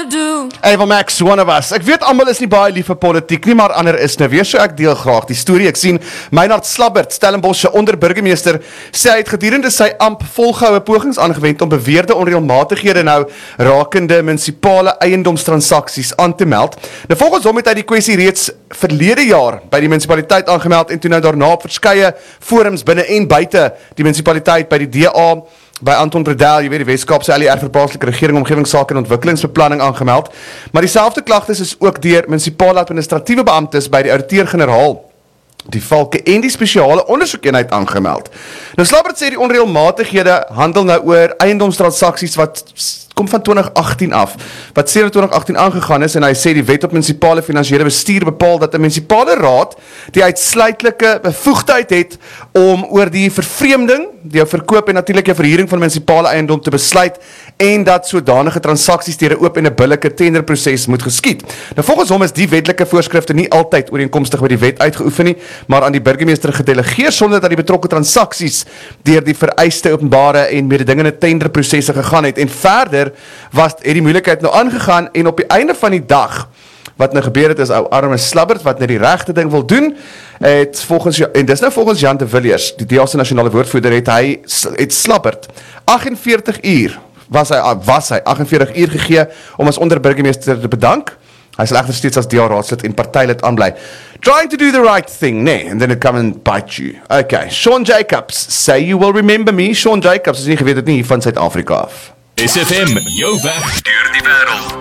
wanna do. Ava Max, one of us. Ek weet almal is nie baie lief vir politiek nie, maar ander is nou weer, so ek deel graag die storie. Ek sien Meinhard Slabbert, Stellenbosch se onderburgemeester, sê hy het gedurende sy amp volgehoue pogings aangewend om beweerde onreëlmatighede nou rakende munisipale eiendomstransaksies aan te meld. Nou volgens hom het hy die kwessie reeds verlede jaar by die munisipaliteit aangemeld en toe nou daarna op verskeie forums binne en buite die munisipaliteit by die DA, by Anton Bredel, jy weet die Weskaapse LER vir plaaslike regering, omgewingsake en ontwikkelingsbeplanning aangemeld. Maar dieselfde klagtes is ook deur munisipale administratiewe beamptes by die ouditeur-generaal, die Valke en die spesiale ondersoekeenheid aangemeld. Nou Slabbert sê die onreëlmatighede handel nou oor eiendomstransaksies wat kom van 2018 af, wat sedert 2018 aangegaan is, en hy sê die wet op munisipale finansiële bestuur bepaal dat 'n munisipale raad die uitsluitlike bevoegdheid het om oor die vervreemding, die verkoop en natuurlik die verhuuring van munisipale eiendom te besluit en dat sodanige transaksies deur 'n oop en 'n billike tenderproses moet geskied. Nou volgens hom is die wetlike voorskrifte nie altyd ooreenkomstig met die wet uitgeoefen nie, maar aan die burgemeester gedelegeer sonder dat die betrokke transaksies deur die vereiste openbare en mededingende tenderprosesse gegaan het. En verder het die moeilikheid nou aangegaan en op die einde van die dag wat nou gebeur het is ou arme Slabbert wat net die regte ding wil doen, en dis nou volgens Jan de Villiers, die DA se nasionale woordvoerder, het Slabbert 48 uur was hy 48 uur gegee om as onderburgemeester te bedank. Hy sal egter steeds as DA-raadslid en partylid aanbly. Trying to do the right thing, nee, and then it come and bite you. Okay, Sean Jacobs, say you will remember me. Sean Jacobs, as jy nie geweet het nie, hier van Suid-Afrika af. SFM, jou weg deur die wêreld.